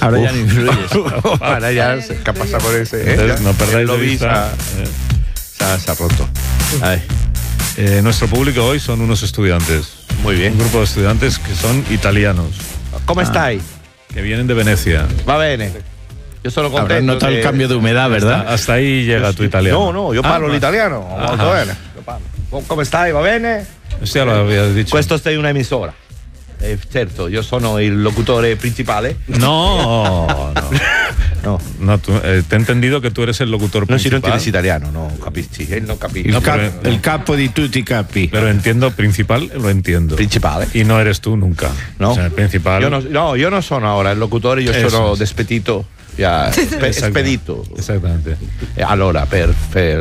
Ahora ya no influyes. Ahora ya se pasa por ese. Entonces, no perdáis de vista. Se ha roto. Nuestro público hoy son unos estudiantes. Muy bien. Un grupo de estudiantes que son italianos. ¿Cómo estáis? Que vienen de Venecia. Va bene. Yo solo Habrás contento. notado el cambio de humedad, ¿verdad? Hasta ahí llega tu italiano. No, io parlo l'italiano. Molto bene. Come stai? Va bene? Esto ya lo habías dicho. Questo è una emisora. Certo, io sono il locutore principale. No. No, te he entendido que tú eres el locutor No, si principal. non tienes italiano, no capisci. Él no capisce. El capo di tutti i capi. Pero entiendo, principal, lo entiendo. Principale. Y no eres tú nunca. No. O sea, el principal. Io non sono ora il locutore, io Eso sono es. despedito. Ya, expedito. Exactamente. Allora, por fare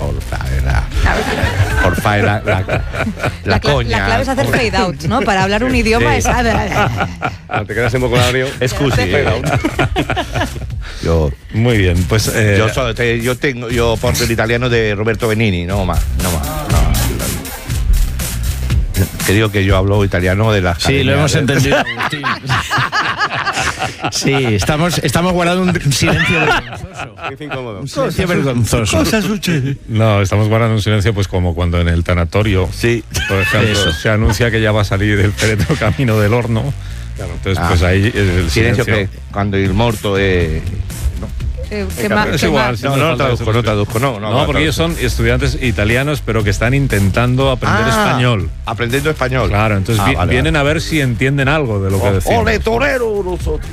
la coña. La clave es hacer fade out, ¿no? Para hablar un idioma Sí. es... Te quedas un poco agrio. Scusi. Muy bien, pues. Yo porto el italiano de Roberto Benigni, no. Que digo que yo hablo italiano de las. Sí, lo hemos entendido, Agustín. Sí, estamos guardando un silencio vergonzoso. Un silencio vergonzoso. Cosa sucede? No, estamos guardando un silencio, pues como cuando en el tanatorio, Sí. por ejemplo, Eso. se anuncia que ya va a salir el féretro camino del horno. Entonces, pues ahí el Silencio silencio. que cuando el morto es. Es igual, si No, hace no falta traduzco, eso. no traduzco, no. No, porque ellos son estudiantes italianos, pero que están intentando aprender español. Aprendiendo español. Claro, entonces vale, vienen a ver si entienden algo de lo que decimos. ¡Ole, torero! Nosotros.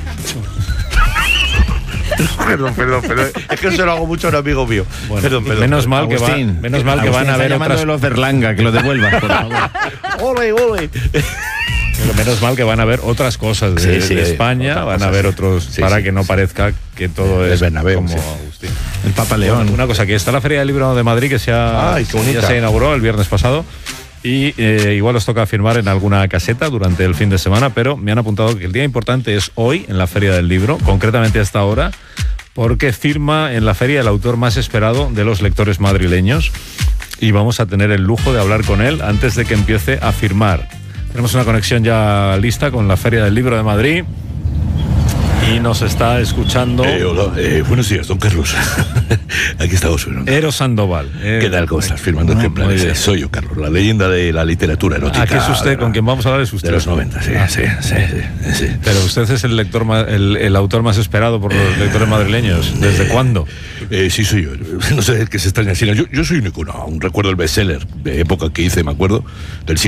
Perdón. Es que se lo hago mucho a un amigo mío. Bueno, Perdón. menos mal que Agustín, van a está ver llamando otras. de los Berlanga, que lo devuelvas, por favor. ¡Ole! Menos mal que van a ver otras cosas de, Sí, de España, otras van a cosas, ver sí. otros, Sí, para sí, que no parezca que todo es Bernabéu, como sí. Agustín. El Papa León. Una cosa, que está la Feria del Libro de Madrid, que Ay, qué bonita. ya se inauguró el viernes pasado, y igual os toca firmar en alguna caseta durante el fin de semana, pero me han apuntado que el día importante es hoy, en la Feria del Libro, concretamente a esta hora, porque firma en la feria el autor más esperado de los lectores madrileños, y vamos a tener el lujo de hablar con él antes de que empiece a firmar. Tenemos una conexión ya lista con la Feria del Libro de Madrid y nos está escuchando Hola, buenos días, don Carlos. Aquí estamos. Eros Sandoval. ¿Qué tal? ¿Cómo estás? Firmando Muy ejemplares. bien. Soy yo, Carlos, la leyenda de la literatura erótica. Aquí es usted, con quien vamos a hablar es usted. De los 90, sí. Pero usted es el lector el autor más esperado por los lectores madrileños. ¿Desde cuándo? Sí, soy yo. No sé qué se extraña. Yo soy un icono. Aún recuerdo el bestseller de época que hice, me acuerdo, del